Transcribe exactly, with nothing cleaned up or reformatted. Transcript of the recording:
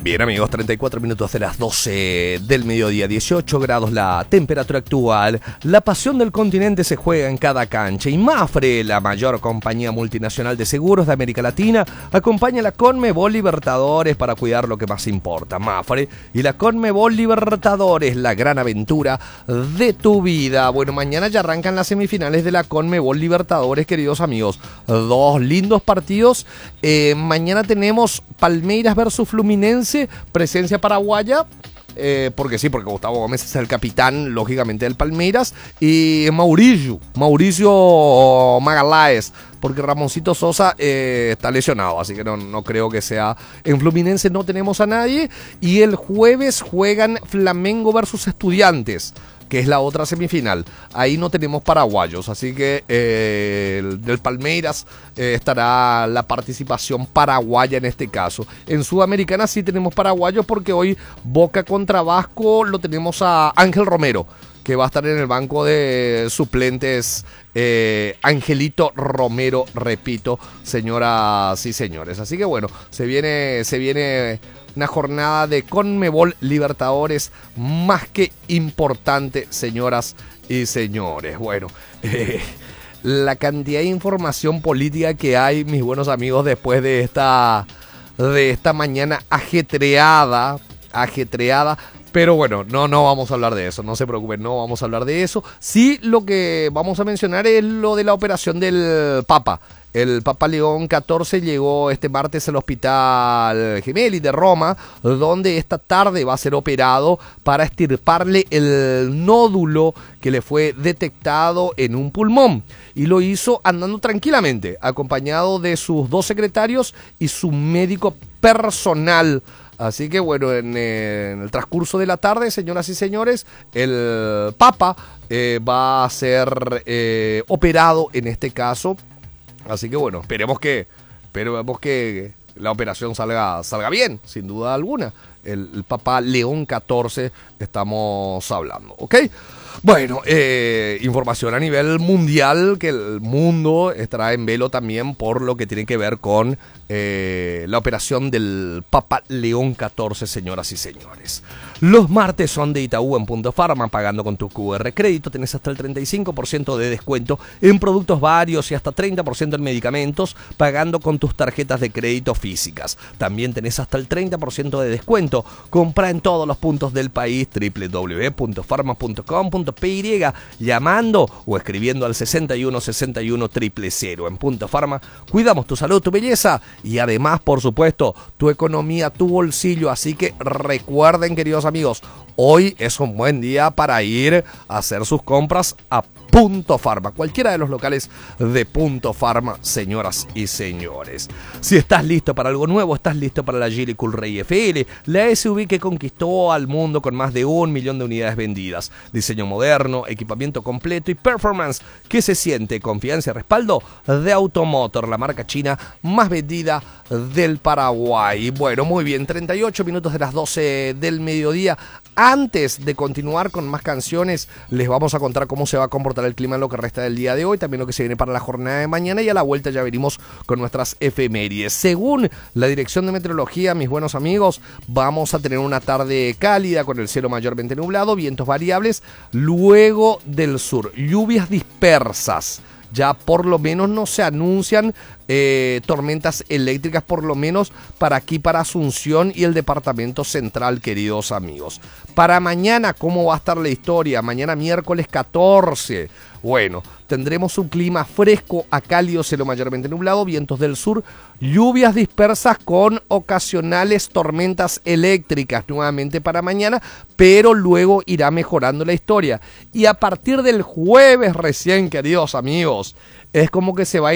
Bien amigos, treinta y cuatro minutos de las doce del mediodía, dieciocho grados la temperatura actual. La pasión del continente se juega en cada cancha y Mapfre, la mayor compañía multinacional de seguros de América Latina, acompaña a la Conmebol Libertadores para cuidar lo que más importa. Mapfre y la Conmebol Libertadores, la gran aventura de tu vida. Bueno, mañana ya arrancan las semifinales de la Conmebol Libertadores, queridos amigos. Dos lindos partidos. Eh, mañana tenemos Palmeiras versus Fluminense. Presencia paraguaya, eh, porque sí, porque Gustavo Gómez es el capitán, lógicamente, del Palmeiras, y Mauricio, Mauricio Magaláes, porque Ramoncito Sosa eh, está lesionado, así que no, no creo que sea. En Fluminense no tenemos a nadie, y el jueves juegan Flamengo versus Estudiantes, que es la otra semifinal. Ahí no tenemos paraguayos, así que eh, el, del Palmeiras eh, estará la participación paraguaya en este caso. En Sudamericana sí tenemos paraguayos porque hoy Boca contra Vasco lo tenemos a Ángel Romero, que va a estar en el banco de suplentes. eh, Angelito Romero, repito, señoras y señores. Así que bueno, se viene, se viene una jornada de Conmebol Libertadores más que importante, señoras y señores. Bueno, eh, la cantidad de información política que hay, mis buenos amigos, después de esta, de esta mañana ajetreada, ajetreada. Pero bueno, no, no vamos a hablar de eso, no se preocupen, no vamos a hablar de eso. Sí, lo que vamos a mencionar es lo de la operación del Papa. El Papa León catorce llegó este martes al Hospital Gemelli de Roma, donde esta tarde va a ser operado para extirparle el nódulo que le fue detectado en un pulmón. Y lo hizo andando tranquilamente, acompañado de sus dos secretarios y su médico personal. Así que bueno, en, en el transcurso de la tarde, señoras y señores, el Papa eh, va a ser eh, operado en este caso. Así que bueno, esperemos que, esperemos que la operación salga, salga bien, sin duda alguna. El, el Papa León catorce estamos hablando, ¿ok? Bueno, eh, información a nivel mundial, que el mundo estará en velo también por lo que tiene que ver con eh, la operación del Papa León catorce, señoras y señores. Los martes son de Itaú en Punto Pharma, pagando con tu cu erre crédito, tenés hasta el treinta y cinco por ciento de descuento en productos varios y hasta treinta por ciento en medicamentos, pagando con tus tarjetas de crédito físicas. También tenés hasta el treinta por ciento de descuento. Compra en todos los puntos del país, doble u doble u doble u punto pharma punto com punto pe y, llamando o escribiendo al sesenta y uno sesenta y uno cero cero cero. En Punto Pharma cuidamos tu salud, tu belleza y además, por supuesto, tu economía, tu bolsillo. Así que recuerden, queridos amigos, hoy es un buen día para ir a hacer sus compras a Punto Pharma, cualquiera de los locales de Punto Pharma, señoras y señores. Si estás listo para algo nuevo, estás listo para la Geely Cool Ray F L, la S U V que conquistó al mundo con más de un millón de unidades vendidas. Diseño moderno, equipamiento completo y performance que se siente, confianza y respaldo de Automotor, la marca china más vendida del Paraguay. Bueno, muy bien, treinta y ocho minutos de las doce del mediodía. Antes de continuar con más canciones, les vamos a contar cómo se va a comportar el clima en lo que resta del día de hoy, también lo que se viene para la jornada de mañana, y a la vuelta ya venimos con nuestras efemérides. Según la Dirección de Meteorología, mis buenos amigos, vamos a tener una tarde cálida con el cielo mayormente nublado, vientos variables, luego del sur, lluvias dispersas. Ya por lo menos no se anuncian eh, tormentas eléctricas, por lo menos para aquí, para Asunción y el departamento central, queridos amigos. Para mañana, ¿cómo va a estar la historia? Mañana miércoles catorce. Bueno, tendremos un clima fresco a cálido, cielo mayormente nublado, vientos del sur, lluvias dispersas con ocasionales tormentas eléctricas nuevamente para mañana, pero luego irá mejorando la historia. Y a partir del jueves recién, queridos amigos, es como que se va a ir